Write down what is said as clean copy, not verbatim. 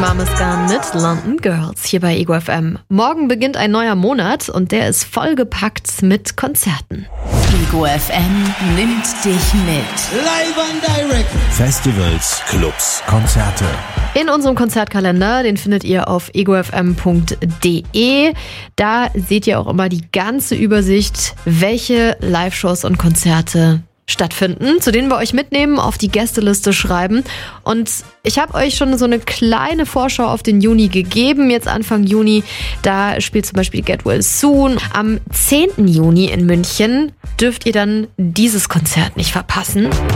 Mama's Gun mit London Girls hier bei Ego FM. Morgen beginnt ein neuer Monat und der ist vollgepackt mit Konzerten. Ego FM nimmt dich mit. Live and direct. Festivals, Clubs, Konzerte. In unserem Konzertkalender, den findet ihr auf egofm.de. Da seht ihr auch immer die ganze Übersicht, welche Live-Shows und Konzerte stattfinden, zu denen wir euch mitnehmen, auf die Gästeliste schreiben. Und ich habe euch schon so eine kleine Vorschau auf den Juni gegeben, jetzt Anfang Juni. Da spielt zum Beispiel Get Well Soon. Am 10. Juni in München dürft ihr dann dieses Konzert nicht verpassen.